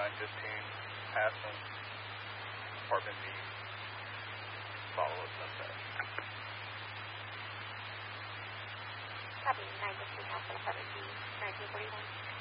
915 Aspen, Apartment B. Follow-up suspect. Copy, 915 Aspen, Apartment B, 1941.